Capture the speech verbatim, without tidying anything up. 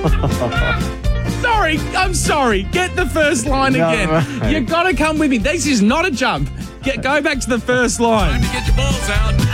Sorry, I'm sorry. Get the first line No, again. right. You got to come with me. This is not a jump. Get go back to the first line. Time to get your balls out.